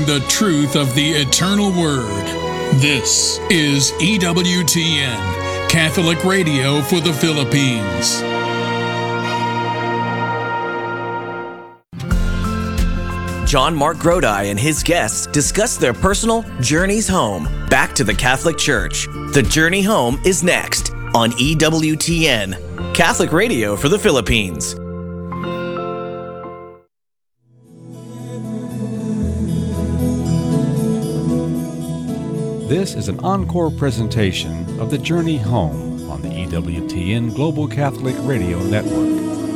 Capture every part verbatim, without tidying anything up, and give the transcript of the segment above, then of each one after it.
the truth of the eternal Word. This is E W T N, Catholic Radio for the Philippines. John Mark Grodi and his guests discuss their personal journeys home, back to the Catholic Church. The Journey Home is next on E W T N, Catholic Radio for the Philippines. This is an encore presentation of The Journey Home on the E W T N Global Catholic Radio Network.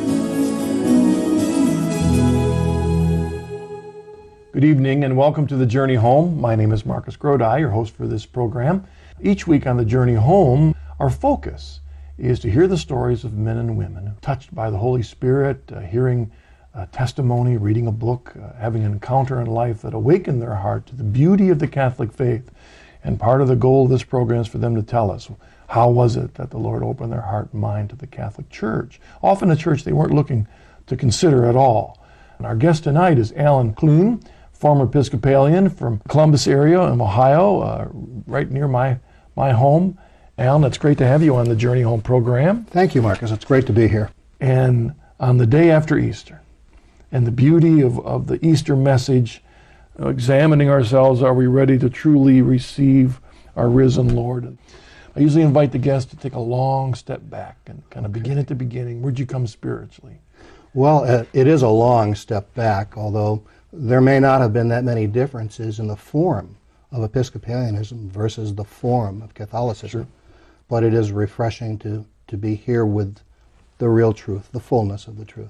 Good evening and welcome to The Journey Home. My name is Marcus Grodi, your host for this program. Each week on The Journey Home, our focus is to hear the stories of men and women touched by the Holy Spirit, uh, hearing a testimony, reading a book, uh, having an encounter in life that awakened their heart to the beauty of the Catholic faith. And part of the goal of this program is for them to tell us, how was it that the Lord opened their heart and mind to the Catholic Church? Often a church they weren't looking to consider at all. And our guest tonight is Alan Clune, former Episcopalian from Columbus area in Ohio, uh, right near my, my home. Alan, it's great to have you on the Journey Home program. Thank you, Marcus. It's great to be here. And on the day after Easter, and the beauty of, of the Easter message, examining ourselves, are we ready to truly receive our risen Lord? And I usually invite the guests to take a long step back and kind of begin at the beginning. Where'd you come spiritually? Well, uh, it is a long step back, although there may not have been that many differences in the form of Episcopalianism versus the form of Catholicism. Sure. But it is refreshing to, to be here with the real truth, the fullness of the truth.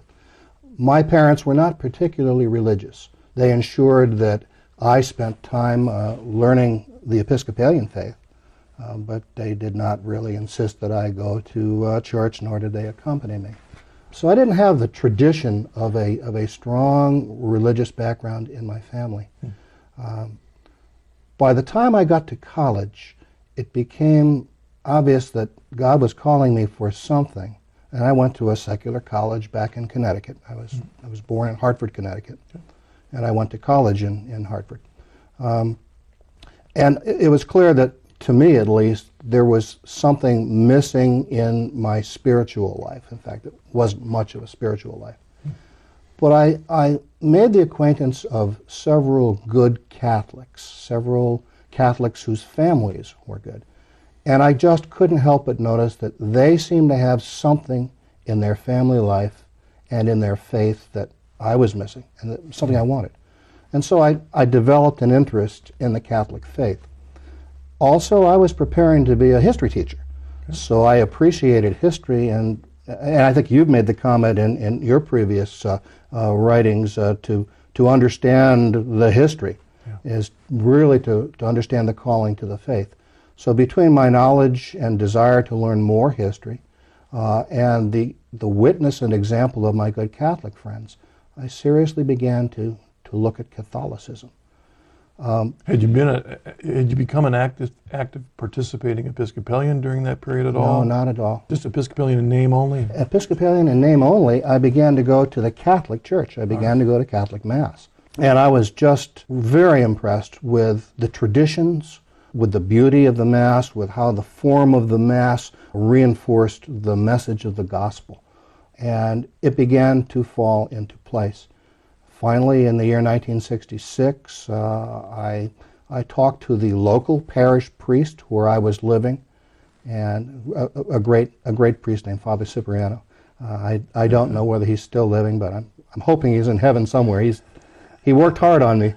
My parents were not particularly religious. They ensured that I spent time uh, learning the Episcopalian faith, uh, but they did not really insist that I go to uh, church, nor did they accompany me. So I didn't have the tradition of a of a strong religious background in my family. Hmm. Um, by the time I got to college, it became obvious that God was calling me for something, and I went to a secular college back in Connecticut. I was hmm. I was born in Hartford, Connecticut, okay. And I went to college in in Hartford. Um, and it, it was clear that, to me at least, there was something missing in my spiritual life. In fact, it wasn't much of a spiritual life. Hmm. But I, I made the acquaintance of several good Catholics, several Catholics whose families were good. And I just couldn't help but notice that they seemed to have something in their family life and in their faith that I was missing, and that, something I wanted. And so I, I developed an interest in the Catholic faith. Also, I was preparing to be a history teacher, okay. So I appreciated history, and and I think you've made the comment in, in your previous uh, uh, writings uh, to to understand the history yeah. is really to, to understand the calling to the faith. So between my knowledge and desire to learn more history uh, and the the witness and example of my good Catholic friends, I seriously began to to look at Catholicism. Um, had you been a, had you become an active active participating Episcopalian during that period at all? No, not at all. Just Episcopalian in name only? Episcopalian in name only. I began to go to the Catholic Church. I began right. to go to Catholic Mass. And I was just very impressed with the traditions, with the beauty of the Mass, with how the form of the Mass reinforced the message of the gospel. And it began to fall into place. Finally, in the year nineteen sixty-six, uh, I, I talked to the local parish priest where I was living, and a, a great a great priest named Father Cipriano. Uh, I I don't know whether he's still living, but I'm I'm hoping he's in heaven somewhere. He's he worked hard on me,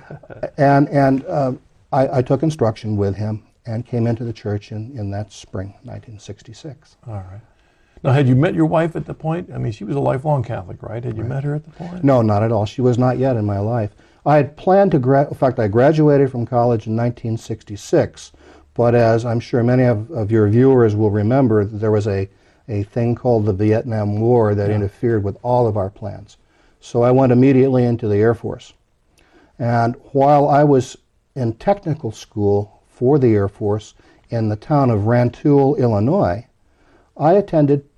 and and uh, I, I took instruction with him and came into the church in, in that spring, nineteen sixty-six. All right. Now, had you met your wife at the point? I mean, she was a lifelong Catholic, right? Had you right. met her at the point? No, not at all. She was not yet in my life. I had planned to, gra- in fact, I graduated from college in nineteen sixty-six, but as I'm sure many of, of your viewers will remember, there was a, a thing called the Vietnam War that yeah. interfered with all of our plans. So I went immediately into the Air Force. And while I was in technical school for the Air Force in the town of Rantoul, Illinois, I attended